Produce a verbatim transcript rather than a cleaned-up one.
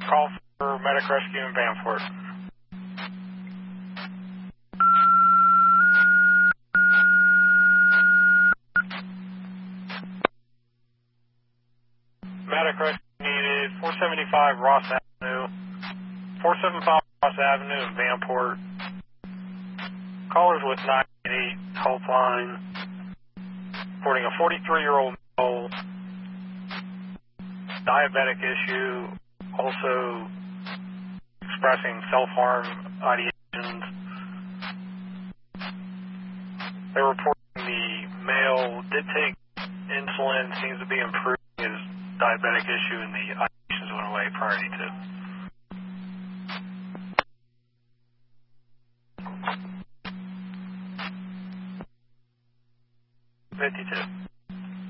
Call for medic rescue in Vanport. Medic rescue needed four seventy-five Ross Avenue, four seventy-five Ross Avenue in Vanport. Callers with nine eight helpline, reporting a forty-three-year-old male, diabetic issue, also expressing self-harm ideations. They're reporting the male did take insulin, seems to be improving his diabetic issue, and the ideations went away prior to. fifty-two.